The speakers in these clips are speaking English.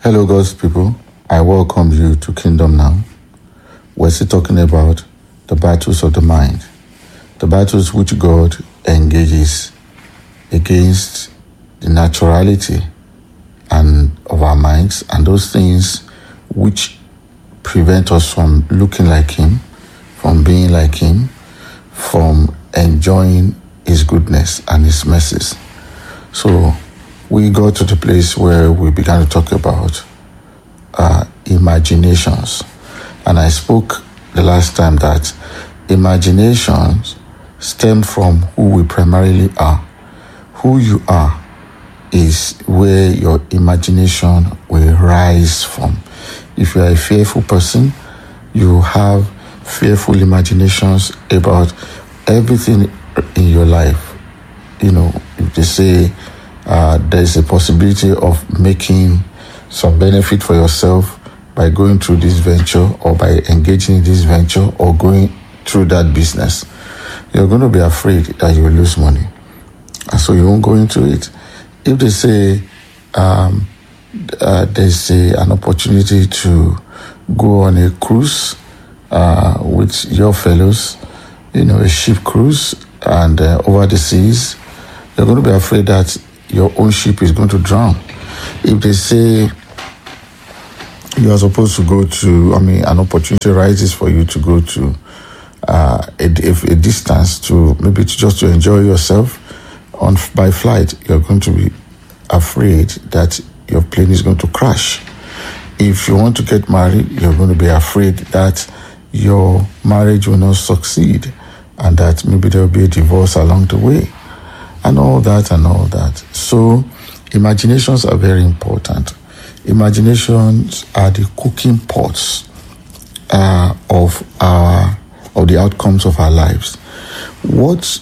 Hello, God's people. I welcome you to Kingdom Now. We're still talking about the battles of the mind, the battles which God engages against the naturality and of our minds, and those things which prevent us from looking like Him, from being like Him, from enjoying His goodness and His mercies. So we got to the place where we began to talk about imaginations. And I spoke the last time that imaginations stem from who we primarily are. Who you are is where your imagination will rise from. If you are a fearful person, you have fearful imaginations about everything in your life. You know, if they say there's a possibility of making some benefit for yourself by going through this venture or by engaging in this venture or going through that business, you're going to be afraid that you will lose money. And so you won't go into it. If they say there's an opportunity to go on a cruise with your fellows, a ship cruise and over the seas, you're going to be afraid that your own ship is going to drown. If they say you are supposed to go to, an opportunity arises for you to go to a distance to maybe just to enjoy yourself by flight, you're going to be afraid that your plane is going to crash. If you want to get married, you're going to be afraid that your marriage will not succeed and that maybe there will be a divorce along the way and all that. So imaginations are very important. Imaginations are the cooking pots of the outcomes of our lives. What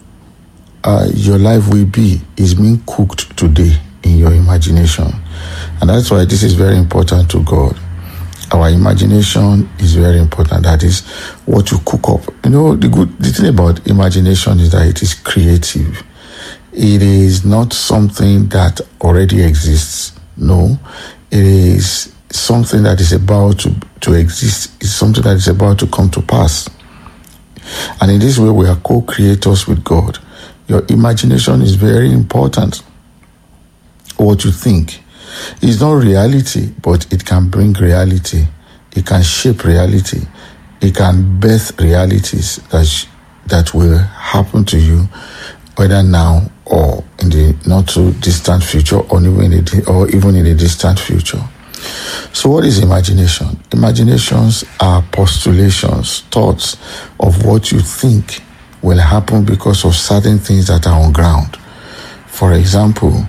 your life will be is being cooked today in your imagination. And that's why this is very important to God. Our imagination is very important. That is what you cook up. The thing about imagination is that it is creative. It is not something that already exists. No, it is something that is about to exist. It's something that is about to come to pass. And in this way, we are co-creators with God. Your imagination is very important. What you think is not reality, but it can bring reality. It can shape reality. It can birth realities that will happen to you, whether now or in the not too distant future, or even in the distant future. So what is imagination? Imaginations are postulations, thoughts of what you think will happen because of certain things that are on ground. For example,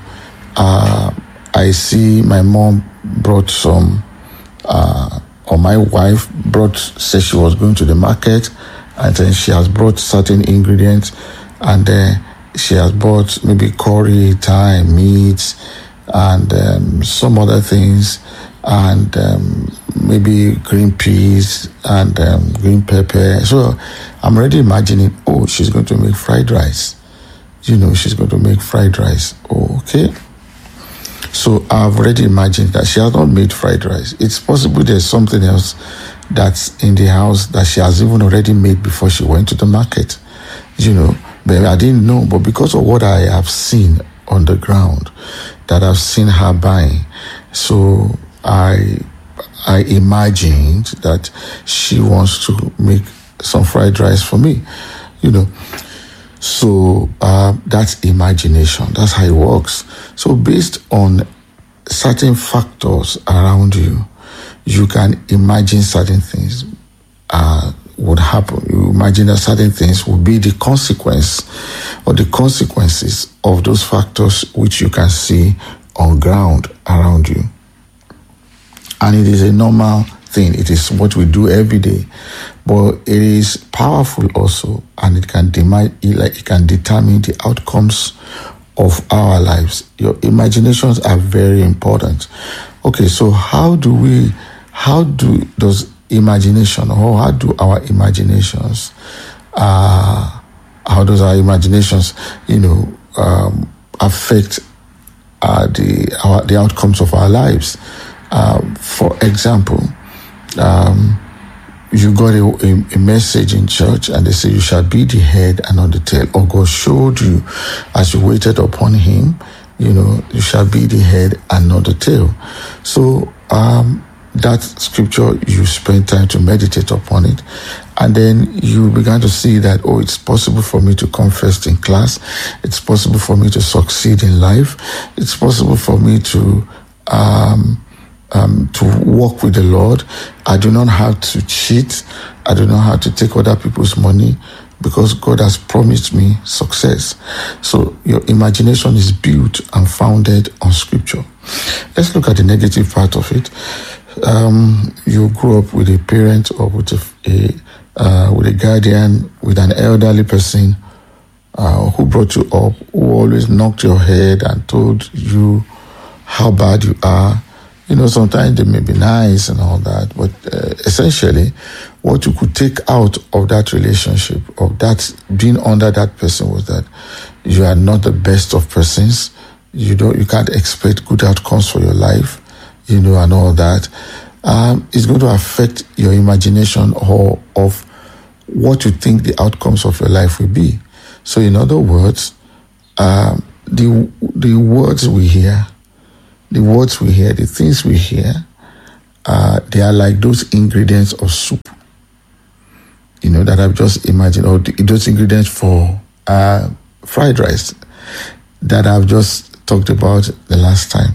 I see my mom brought or my wife said she was going to the market, and then she has brought certain ingredients, and she has bought maybe curry, thyme, meat, and some other things, and maybe green peas and green pepper. So I'm already imagining, she's going to make fried rice. She's going to make fried rice. Okay. So I've already imagined that she has not made fried rice. It's possible there's something else that's in the house that she has even already made before she went to the market. But I didn't know. But because of what I have seen on the ground, that I've seen her buying, so I imagined that she wants to make some fried rice for me, So that's imagination. That's how it works. So based on certain factors around you, you can imagine certain things would happen. You imagine that certain things will be the consequence or the consequences of those factors which you can see on ground around you. And it is a normal thing. It is what we do every day. But it is powerful also, and it can determine the outcomes of our lives. Your imaginations are very important. Okay, so how do our imaginations, affect the outcomes of our lives? For example, you got a message in church and they say you shall be the head and not the tail, or God showed you as you waited upon him, you shall be the head and not the tail. So that scripture, you spend time to meditate upon it, and then you began to see that, it's possible for me to come first in class, it's possible for me to succeed in life, it's possible for me to walk with the Lord. I do not have to cheat. I do not have to take other people's money, because God has promised me success. So your imagination is built and founded on scripture. Let's look at the negative part of it. You grew up with a parent or with a guardian, with an elderly person who brought you up, who always knocked your head and told you how bad you are. Sometimes they may be nice and all that, but essentially, what you could take out of that relationship, of that being under that person, was that you are not the best of persons. You can't expect good outcomes for your life, and all that. It's going to affect your imagination of what you think the outcomes of your life will be. So, in other words, the words we hear, the things we hear, they are like those ingredients of soup, that I've just imagined, or those ingredients for fried rice that I've just talked about the last time,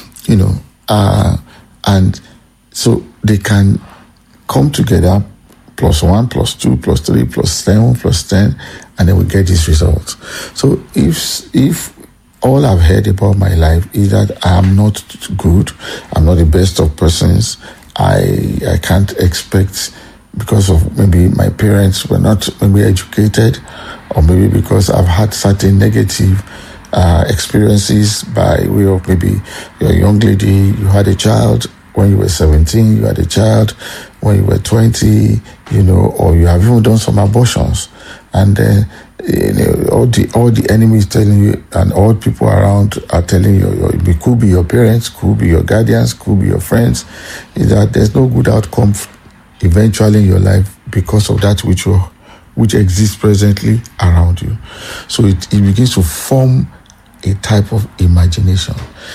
and so they can come together, +1, +2, +3, +7, +10, and then we get these results. So if all I've heard about my life is that I am not good, I'm not the best of persons, I can't expect, because of maybe my parents were not maybe educated, or maybe because I've had certain negative experiences by way of, maybe you're a young lady, you had a child when you were 17, you had a child when you were 20, or you have even done some abortions, and then all the enemies telling you, and all people around are telling you, it could be your parents, could be your guardians, could be your friends, is that there's no good outcome eventually in your life because of that which exists presently around you. So it begins to form a type of imagination.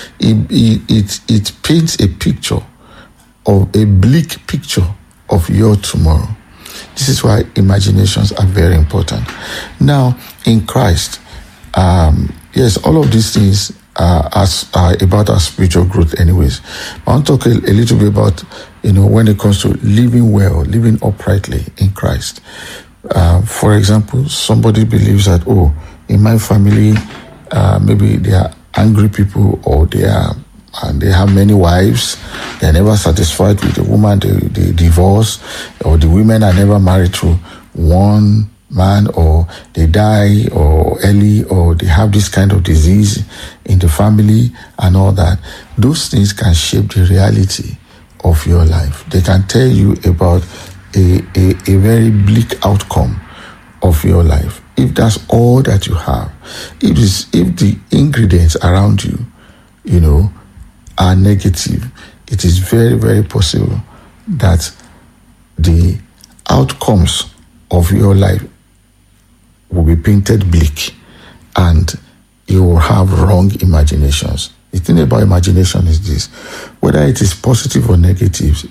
It paints a picture, of a bleak picture of your tomorrow. This is why imaginations are very important. Now, in Christ, yes, all of these things are about our spiritual growth anyways. I want to talk a little bit about, when it comes to living well, living uprightly in Christ. For example, somebody believes that, in my family, maybe they are angry people, or they have many wives, they're never satisfied with the woman, they divorce, or the women are never married to one man, or they die or early, or they have this kind of disease in the family and all that. Those things can shape the reality of your life. They can tell you about a very bleak outcome of your life. If that's all that you have, if the ingredients around you, are negative, it is very, very possible that the outcomes of your life will be painted bleak, and you will have wrong imaginations. The thing about imagination is this: whether it is positive or negative,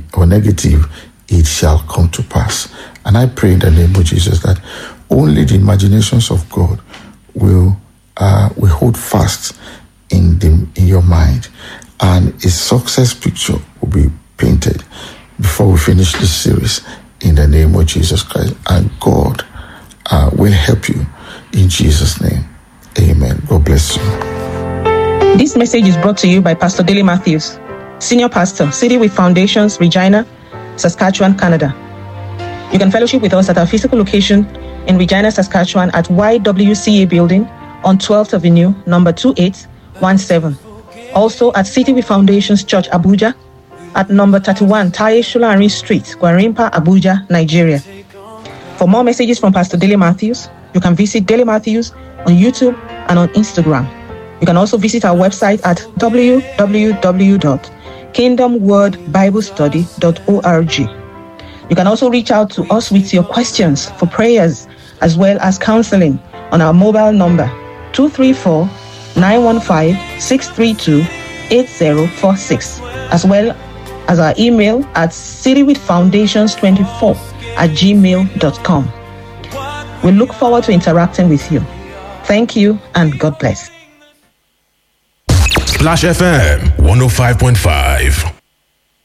it shall come to pass. And I pray in the name of Jesus that only the imaginations of God will hold fast in your mind, and a success picture will be painted before we finish this series in the name of Jesus Christ. And God will help you in Jesus' name. Amen. God bless you. This message is brought to you by Pastor Dele Matthews, Senior Pastor, City with Foundations, Regina, Saskatchewan, Canada. You can fellowship with us at our physical location in Regina, Saskatchewan at YWCA Building on 12th Avenue, number 2817. Also at City with Foundations Church, Abuja, at number 31 Taye Shulari Street, Gwarimpa, Abuja, Nigeria. For more messages from Pastor Dele Matthews, you can visit Dele Matthews on YouTube and on Instagram. You can also visit our website at www.delematthews.com. kingdomwordbiblestudy.org. You can also reach out to us with your questions for prayers as well as counseling on our mobile number 234-915-632-8046, as well as our email at citywithfoundations24@gmail.com. We look forward to interacting with you. Thank you and God bless. Splash FM 105.5.